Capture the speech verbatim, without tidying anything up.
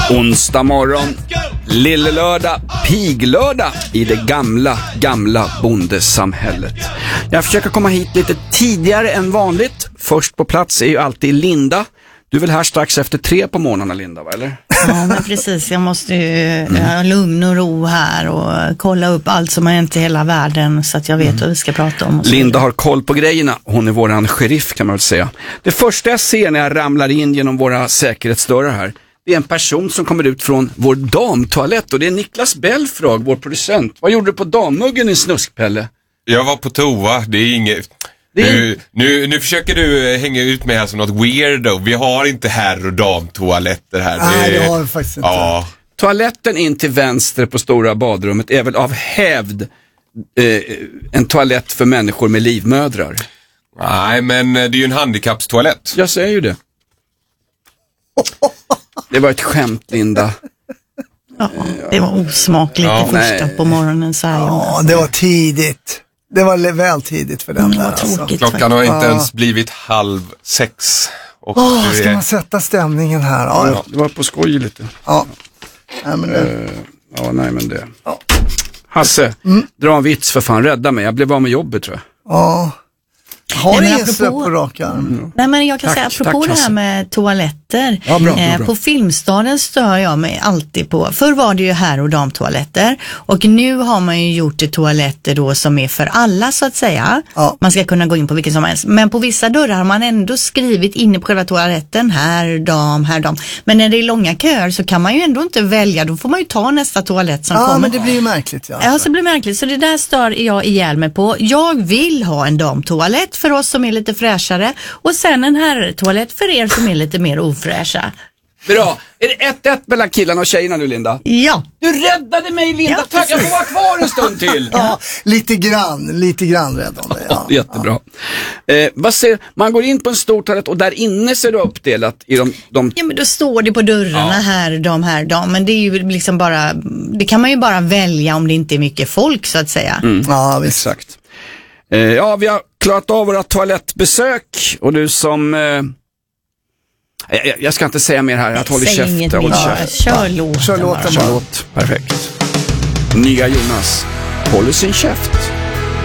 Onsdag morgon, lillelördag, piglördag i det gamla, gamla bondesamhället. Jag försöker komma hit lite tidigare än vanligt. Först på plats är ju alltid Linda. Du är väl här strax efter tre på morgonen, Linda, va, eller? Ja, men precis. Jag måste ju mm. ha lugn och ro här och kolla upp allt som har hänt i hela världen så att jag vet mm. vad vi ska prata om. Linda har koll på grejerna. Hon är våran sheriff, kan man väl säga. Det första jag ser när jag ramlar in genom våra säkerhetsdörrar här, det är en person som kommer ut från vår damtoalett, och det är Niklas Belfrag, vår producent. Vad gjorde du på dammuggen i Snuskpelle? Jag var på toa, det är inget... Det är... Nu, nu, nu försöker du hänga ut mig här som något weirdo. Vi har inte herr- och damtoaletter här. Nej, det, det har vi faktiskt inte. Ja. Toaletten in till vänster på stora badrummet är väl av hävd eh, en toalett för människor med livmödrar? Nej, men det är ju en handikappstoalett. Jag säger ju det. Det var ett skämt, Linda. Ja, det var osmakligt ja, det första nej. på morgonen. Så här, ja, det var tidigt. Det var väl tidigt för den mm, där. Alltså. Klockan har inte ja. ens blivit halv sex. Och oh, är... Ska man sätta stämningen här? Ja, ja. Det var på skoj lite. Ja, nej, men det... Uh, ja, nej men det. Ja. Hasse, mm. dra en vits för fan, rädda mig. Jag blev av med jobbet, tror jag. Ja. Har du ingen släpp på raka arm? Mm. Nej, men jag kan tack, säga, apropå tack, det här med toaletter. Ja, bra, eh, bra. På Filmstaden stör jag mig alltid på. Förr var det ju herr- och damtoaletter. Och nu har man ju gjort det toaletter då som är för alla, så att säga. Ja. Man ska kunna gå in på vilken som helst. Men på vissa dörrar har man ändå skrivit inne på själva toaletten herr, dam, herr, dam. Men när det är långa köer så kan man ju ändå inte välja. Då får man ju ta nästa toalett som ja, kommer. Ja, men det blir ju märkligt. Ja, ja så blir det märkligt. Så det där stör jag ihjäl mig på. Jag vill ha en damtoalett för oss som är lite fräschare, och sen en herrtoalett för er som är lite mer ofräscha. Bra. Är det ett ett mellan killarna och tjejerna nu, Linda? Ja. Du räddade mig, Linda. Ja, tack, jag får vara kvar en stund till. Ja, lite grann, lite grann räddande. Ja. Ja, jättebra. Eh, vad ser, man går in på en stor toalett och där inne ser du uppdelat i de... de... Ja, men då står det på dörrarna ja. här, de här, de. Men det är ju liksom bara, det kan man ju bara välja om det inte är mycket folk, så att säga. Mm. Ja, exakt. Eh, ja, vi har klarat av våra toalettbesök, och du som... Eh, jag, jag ska inte säga mer här, jag håller käft. Håll käft. Kör låten. Kör låten bara. Perfekt. Nya Jonas håller sin käft.